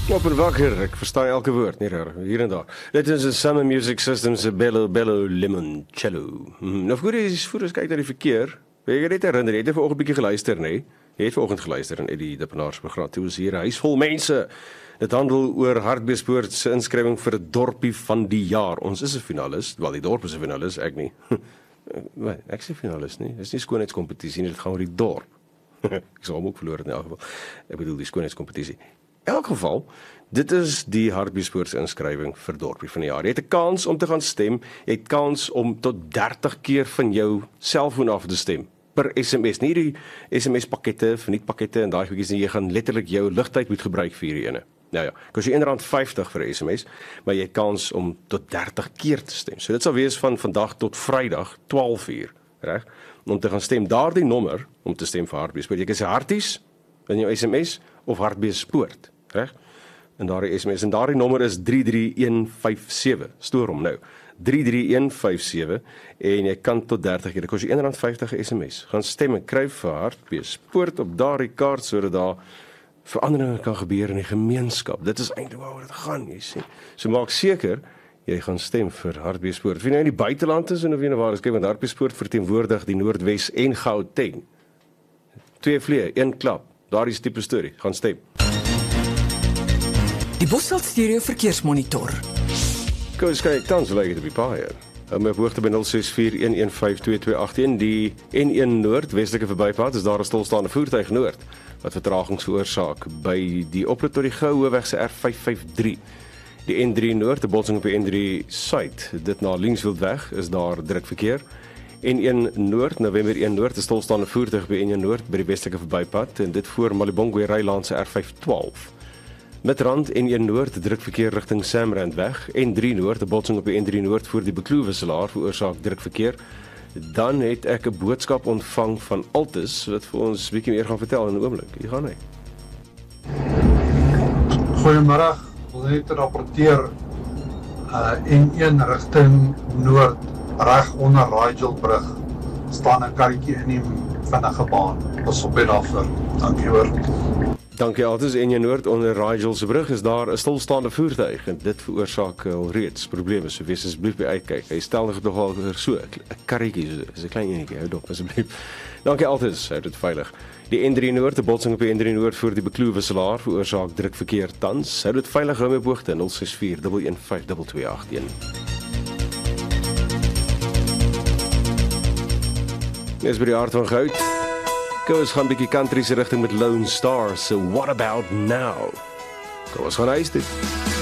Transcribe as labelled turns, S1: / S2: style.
S1: Op en wakker, ek verstaan elke woord, nie raar, hier en daar. Dit is 'n Summer Music System's Bello Bello Limoncello. Nou voor ons kyk na die verkeer, wil jy net herinner, jy het vanoggend 'n bietjie geluister, nê? Jy het vanoggend geluister in Eddie Dippenaar se program. Toe was hier 'n huis vol mense. Dit handel oor Hartbeespoort se inskrywing vir 'n dorpie van die jaar. Ons is 'n finalis, wel die dorp is 'n finalis, ek nie. Nee, ek is 'n finalis nie. Dis nie skoonheidskompetisie nie, dit gaan oor die dorp. Ek sal hom ook verloor in elk geval. Ek bedoel die skoonheidskompetisie. In elk geval, dit is die Hartbeespoort se inskrywing vir dorpie van die jaar. Jy het 'n kans om te gaan stem. Jy het kans om tot 30 keer van jou selfoon af te stem per SMS. Nie die SMS pakkette, vernietpakkette en daai goedjies nie. Jy gaan letterlik jou ligtyd moet gebruik vir hierdie ene. Nou ja, kos jy R1.50 vir 'n SMS, maar jy het kans om tot 30 keer te stem. So dit sal wees van vandag tot Vrydag 12 uur, reg? Om te gaan stem daardie nommer om te stem vir Hartbeespoort. Jy kan sê Harties in jou SMS of Hartbeespoort, reg? En daardie SMS en daardie nommer is 33157. Stoor hom nou. 33157 en jy kan tot 30 keer. Dit kos jy R1.50 'n SMS. Gaan stem en kry vir Hartbeespoort op daardie kaart sodat daar veranderinge kan gebeur in die gemeenskap. Dit is eintlik waaroor dit gaan, jy sien. So maak seker jy gaan stem vir Hartbeespoort. Of jy nou in die buiteland is en of jy nou waar is, kyk, want Hartbeespoort verteenwoordig die Noordwes en Gauteng. 2 vleie, 1 klap. Daardie is tipe storie. Gaan stem.
S2: Die Bosveld Stereo Verkeersmonitor.
S1: Kom kyk tans lyk dit op die paaie. Om op hoogte by 0641152281 die N1 Noord westelike verbypad is daar 'n stilstaande voertuig noord wat vertragings veroorsaak by die oprit tot die Goue Hoofweg se R553. Die N3 Noord, die botsing op die N3 Suid, dit na Linkswildweg is daar druk verkeer. N1 Noord, November 1 Noord, 'n stilstaande voertuig by N1 Noord by die westelike verbypad en dit voor Malibongwe Rylaan se R512. Midrand N1 Noord, druk verkeer rigting Samrandweg. N3 Noord, 'n botsing op die N3 Noord voor die Bekloewisselaar veroorsaak druk verkeer. Dan het ek 'n boodskap ontvang van Altus wat vir ons 'n bietjie meer gaan vertel in 'n oomblik. Hier gaan hy.
S3: Goeiemôre. Wil net rapporteer N1 rigting Noord reg onder Ragelbrug staan 'n karretjie in die vinnige baan. Pas op daarvoor. Dankie hoor.
S1: Dankie Altus. N1 Noord onder Rigel se brug is daar 'n stilstaande voertuig en dit veroorsaak alreeds probleme. So wees asseblief by uitkyk. Hy stel nog nogal so 'n karretjie, so 'n klein enetjie. Hou dop asseblief. Dankie Altus. Hou dit veilig. Die N3 Noord, 'n botsing op die N3 Noord voor die Bekloewisselaar veroorsaak druk verkeer tans. Hou dit veilig, hou my op hoogte 0641152281. Dis by die hart van goud. Kom ons gaan 'n bietjie country se rigting met Lone Star. So what about now? Kom ons gaan huis toe.